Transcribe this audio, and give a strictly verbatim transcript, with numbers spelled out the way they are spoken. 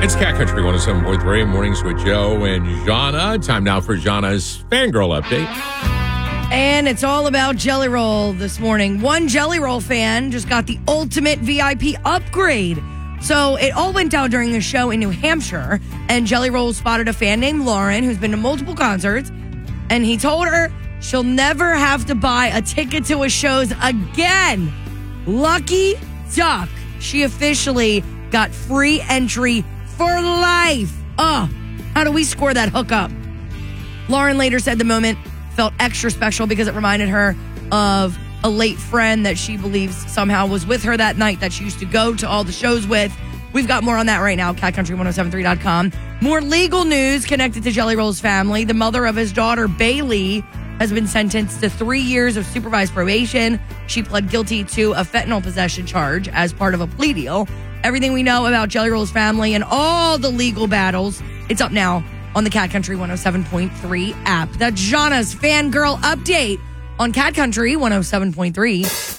It's Cat Country one oh seven point three, Mornings with Joe and Jana. Time now for Jana's Fangirl Update. And it's all about Jelly Roll this morning. One Jelly Roll fan just got the ultimate V I P upgrade. So it all went down during a show in New Hampshire, and Jelly Roll spotted a fan named Lauren who's been to multiple concerts, and he told her she'll never have to buy a ticket to his shows again. Lucky duck. She officially got free entry for life. Oh, how do we score that hookup? Lauren later said the moment felt extra special because it reminded her of a late friend that she believes somehow was with her that night that she used to go to all the shows with. We've got more on that right now, cat country ten seventy-three dot com. More legal news connected to Jelly Roll's family. The mother of his daughter, Bailey, has been sentenced to three years of supervised probation. She pled guilty to a fentanyl possession charge as part of a plea deal. Everything we know about Jelly Roll's family and all the legal battles, it's up now on the Cat Country one oh seven point three app. That's Jana's Fangirl Update on Cat Country one oh seven point three.